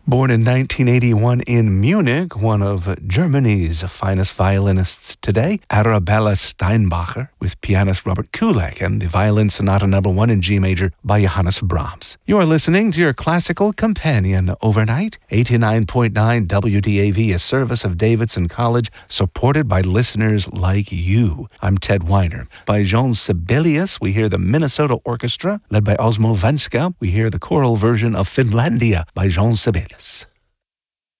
Born in 1981 in Munich, one of Germany's finest violinists today, Arabella Steinbacher, with pianist Robert Kulak and the Violin Sonata No. 1 in G major by Johannes Brahms. You are listening to your classical companion overnight. 89.9 WDAV, a service of Davidson College, supported by listeners like you. I'm Ted Weiner. By Jean Sibelius, we hear the Minnesota Orchestra, led by Osmo Venska. We hear the choral version of Finlandia by Jean Sibelius.